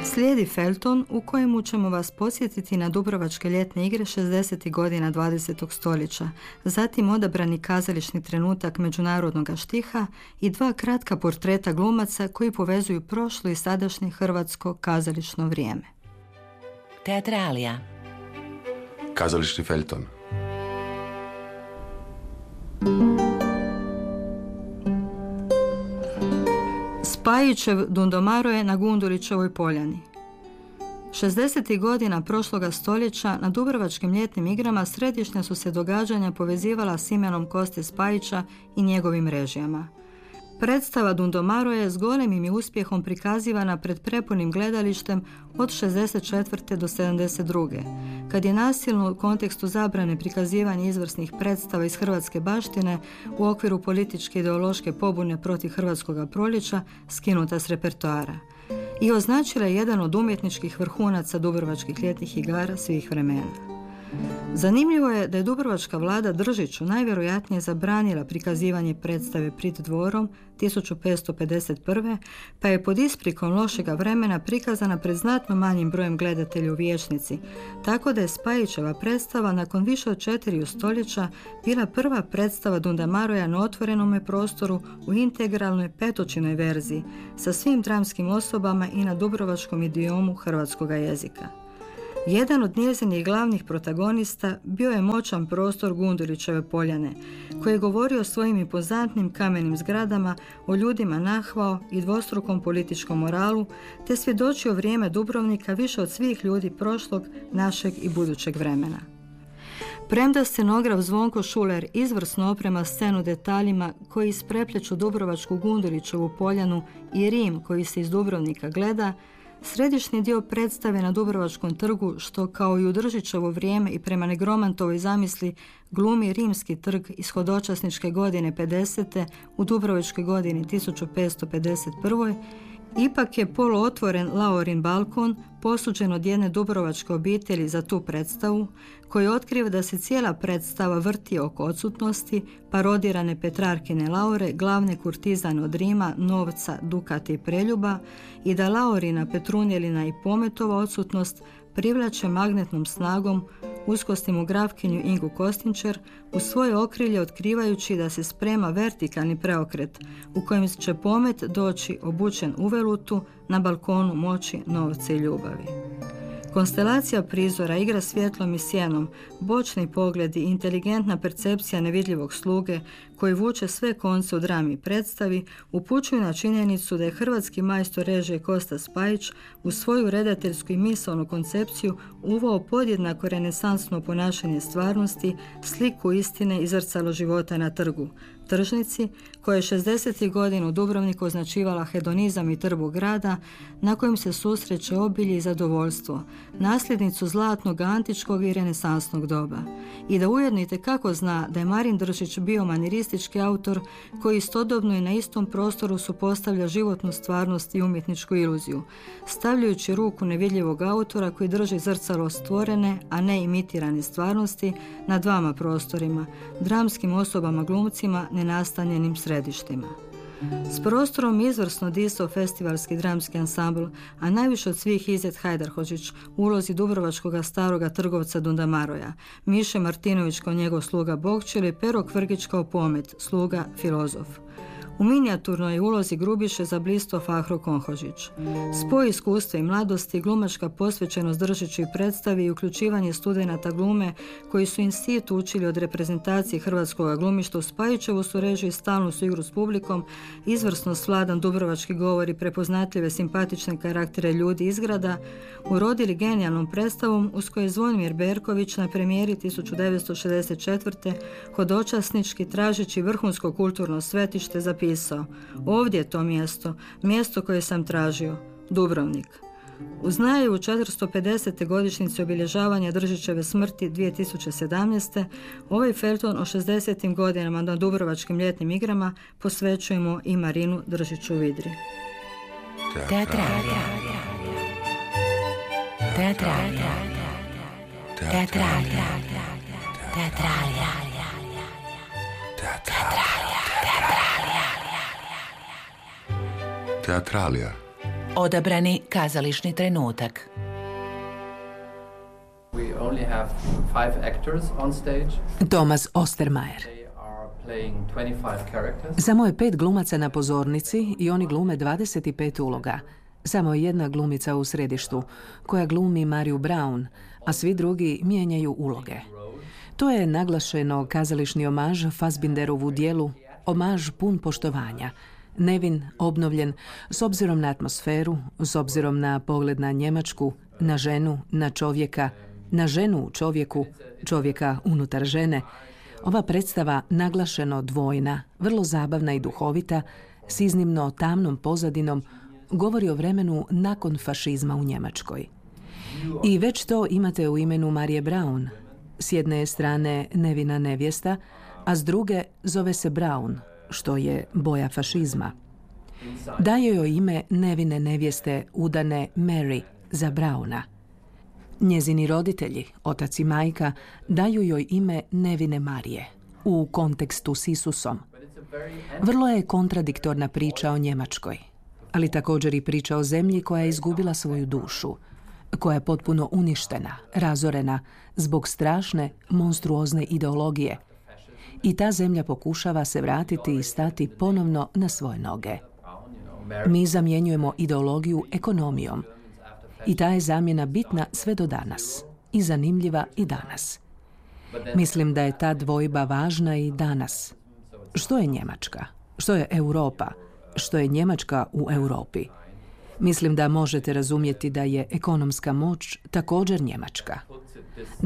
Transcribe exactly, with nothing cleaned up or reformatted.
Slijedi feljton u kojemu ćemo vas podsjetiti na Dubrovačke ljetne igre šezdesetih godina dvadesetog stoljeća, zatim odabrani kazališni trenutak međunarodnog štiha i dva kratka portreta glumaca koji povezuju prošlo i sadašnje hrvatsko kazališno vrijeme. Teatralija. Kazališni feljton. Spajićev Dundomaroje na Gundulićevoj poljani. šezdesetih godina prošloga stoljeća na Dubrovačkim ljetnim igrama središnja su se događanja povezivala s imenom Koste Spajića i njegovim režijama. Predstava Dundomaroje s golemim je uspjehom prikazivana pred prepunim gledalištem od šezdeset četvrte do sedamdeset druge kad je nasilno u kontekstu zabrane prikazivanja izvrsnih predstava iz hrvatske baštine u okviru političke ideološke pobune protiv hrvatskoga proljeća skinuta s repertoara i označila je jedan od umjetničkih vrhunaca Dubrovačkih ljetnih igara svih vremena. Zanimljivo je da je Dubrovačka vlada Držiću najvjerojatnije zabranila prikazivanje predstave Prid dvorom tisuću petsto pedeset prve. pa je pod isprikom lošega vremena prikazana pred znatno manjim brojem gledatelja u vijećnici, tako da je Spajićeva predstava nakon više od četiri stoljeća bila prva predstava Dundamaroja na otvorenome prostoru u integralnoj petočinoj verziji sa svim dramskim osobama i na dubrovačkom idiomu hrvatskoga jezika. Jedan od njezinih glavnih protagonista bio je moćan prostor Gundulićeve poljane, koji je govorio o svojim impozantnim kamenim zgradama, o ljudima nahvao i dvostrukom političkom moralu, te svjedočio vrijeme Dubrovnika više od svih ljudi prošlog, našeg i budućeg vremena. Premda scenograf Zvonko Šuler izvrsno oprema scenu detaljima koji isprepleću Dubrovačku Gundulićevu poljanu i Rim koji se iz Dubrovnika gleda, središnji dio predstave na Dubrovačkom trgu, što kao i u Držićevo vrijeme i prema Negromantovoj zamisli glumi Rimski trg iz hodočasničke godine pedesete u Dubrovačkoj godini tisuću petsto pedeset prve. Ipak je poluotvoren Laurin balkon posuđen od jedne dubrovačke obitelji za tu predstavu, koji otkriva da se cijela predstava vrti oko odsutnosti parodirane Petrarkine Laure, glavne kurtizane od Rima, novca, dukata i preljuba, i da Laurina, Petrunjelina i Pometova odsutnost privlače magnetnom snagom uskostim u grafkinju Ingu Kostinčer u svoje okrilje otkrivajući da se sprema vertikalni preokret u kojem će Pomet doći obučen u velutu na balkonu moći, novca i ljubavi. Konstelacija prizora, igra svjetlom i sjenom, bočni pogledi, inteligentna percepcija nevidljivog sluge koji vuče sve konce u drami i predstavi upućuju na činjenicu da je hrvatski majstor režije Kosta Spajić u svoju redateljsku i misaonu koncepciju uveo podjednako renesansno ponašanje stvarnosti, sliku istine i zrcalo života na trgu, tržnici, koja je šezdesetih godina u Dubrovniku označivala hedonizam i trbuh grada na kojem se susreće obilje i zadovoljstvo, nasljednicu zlatnog antičkog i renesansnog doba. I da ujedno itekako zna da je Marin Držić bio maniristički autor koji istodobno i na istom prostoru supostavlja životnu stvarnost i umjetničku iluziju, stavljajući ruku nevidljivog autora koji drži zrcalo stvorene, a ne imitirane stvarnosti na dvama prostorima, dramskim osobama glumcima, nenastanjenim središtima. S prostorom izvrsno disao festivalski dramski ansambl, a najviše od svih Izet Hajdarhođić u ulozi dubrovačkoga staroga trgovca Dundamaroja, Miše Martinović kao njegov sluga Bogčil i Pero Kvrgić kao Pomet, sluga filozof. U minijaturnoj ulozi Grubiše zablisto Fahro Konhožić. Spoj iskustva i mladosti, glumačka posvećenost Držiću i predstavi i uključivanje studenata glume koji su in situ učili od reprezentacije hrvatskog glumišta u Spajićevu su režiju i stalnu su igru s publikom, izvrsno svladan dubrovački govor i prepoznatljive simpatične karaktere ljudi izgrada, urodili genijalnom predstavom uz koje je Zvonimir Berković na premijeri tisuću devetsto šezdeset četvrte. hodočasnički tražeći vrhunsko kulturno svetište zapisao: ovdje je to mjesto, mjesto koje sam tražio, Dubrovnik. Uz najavu četiristo pedesete godišnjice obilježavanja Držićeve smrti dvije tisuće sedamnaeste. ovaj feljton o šezdesetim godinama na Dubrovačkim ljetnim igrama posvećujemo i Marinu Držiću Vidri. Teatralija. Teatralija. Teatralija. Teatralija. Teatralija. Odabrani kazališni trenutak. We only have five actors on stage. Thomas Ostermayer. They are playing twenty-five characters. Samo je pet glumaca na pozornici i oni glume dvadeset pet uloga. Samo je jedna glumica u središtu, koja glumi Mariju Brown, a svi drugi mijenjaju uloge. To je naglašeno kazališni omaž Fassbinderovu djelu, omaž pun poštovanja, nevin, obnovljen, s obzirom na atmosferu, s obzirom na pogled na Njemačku, na ženu, na čovjeka, na ženu u čovjeku, čovjeka unutar žene. Ova predstava naglašeno dvojna, vrlo zabavna i duhovita, s iznimno tamnom pozadinom, govori o vremenu nakon fašizma u Njemačkoj. I već to imate u imenu Marije Brown. S jedne strane nevina nevjesta, a s druge zove se Brown, što je boja fašizma. Daje joj ime nevine nevjeste udane Mary za Browna. Njezini roditelji, otac i majka, daju joj ime nevine Marije, u kontekstu s Isusom. Vrlo je kontradiktorna priča o Njemačkoj, ali također i priča o zemlji koja je izgubila svoju dušu, koja je potpuno uništena, razorena zbog strašne, monstruozne ideologije. I ta zemlja pokušava se vratiti i stati ponovno na svoje noge. Mi zamjenjujemo ideologiju ekonomijom. I ta je zamjena bitna sve do danas. I zanimljiva i danas. Mislim da je ta dvojba važna i danas. Što je Njemačka? Što je Europa? Što je Njemačka u Europi? Mislim da možete razumjeti da je ekonomska moć također Njemačka.